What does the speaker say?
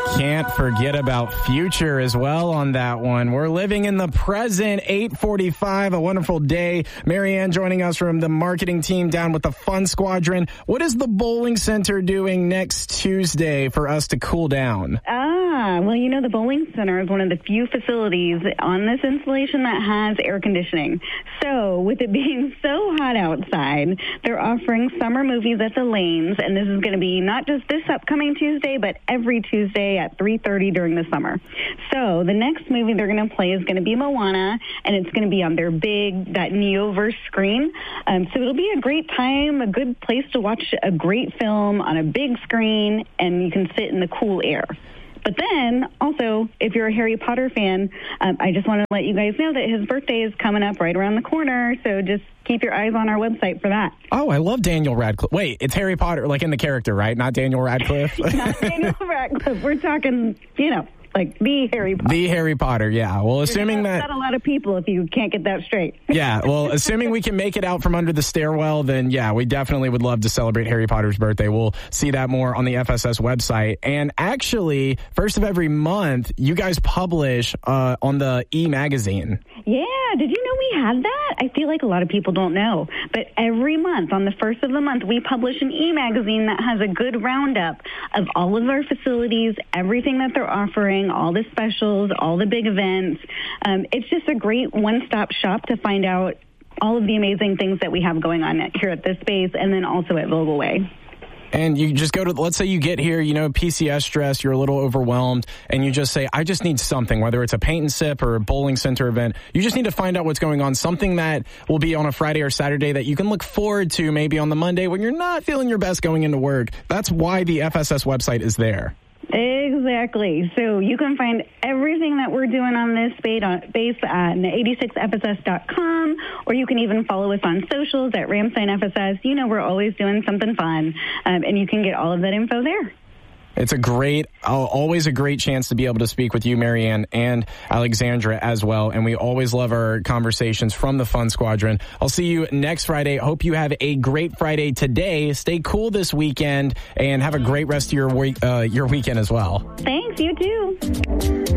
Can't forget about future as well on that one. We're living in the present, 8:45, a wonderful day. Marianne joining us from the marketing team down with the Fun Squadron. What is the bowling center doing next Tuesday for us to cool down? Well, you know, the bowling center is one of the few facilities on this installation that has air conditioning. So with it being so hot outside, they're offering summer movies at the Lanes, and this is going to be not just this upcoming Tuesday, but every Tuesday at 3:30 during the summer. So the next movie they're going to play is going to be Moana, and it's going to be on their that Neoverse screen. So it'll be a great time, a good place to watch a great film on a big screen, and you can sit in the cool air. But then, also, if you're a Harry Potter fan, I just want to let you guys know that his birthday is coming up right around the corner, so just keep your eyes on our website for that. Oh, I love Daniel Radcliffe. Wait, it's Harry Potter, like in the character, right? Not Daniel Radcliffe? Not Daniel Radcliffe. We're talking, like the Harry Potter. The Harry Potter, yeah. Well, assuming that... Not a lot of people if you can't get that straight. Yeah, well, assuming we can make it out from under the stairwell, then yeah, we definitely would love to celebrate Harry Potter's birthday. We'll see that more on the FSS website. And actually, first of every month, you guys publish on the e-magazine. Yeah, did you know we had that? I feel like a lot of people don't know. But every month, on the first of the month, we publish an e-magazine that has a good roundup of all of our facilities, everything that they're offering, all the specials, all the big events. It's just a great one-stop shop to find out all of the amazing things that we have going on here at this space and then also at Vogel Way. And you just go to, let's say you get here, PCS stress, you're a little overwhelmed, and you just say, I just need something, whether it's a paint and sip or a bowling center event. You just need to find out what's going on, something that will be on a Friday or Saturday that you can look forward to maybe on the Monday when you're not feeling your best going into work. That's why the FSS website is there. Exactly. So you can find everything that we're doing on this base on 86fss.com, or you can even follow us on socials at Ramstein FSS. We're always doing something fun, and you can get all of that info there. It's always a great chance to be able to speak with you, Marianne, and Alexandra as well. And we always love our conversations from the Fun Squadron. I'll see you next Friday. Hope you have a great Friday today. Stay cool this weekend and have a great rest of your weekend as well. Thanks, you too.